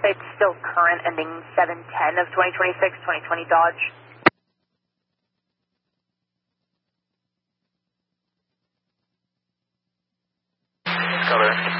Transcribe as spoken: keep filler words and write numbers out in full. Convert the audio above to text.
It's still current, ending seven ten of twenty twenty-six, twenty twenty Dodge. Color.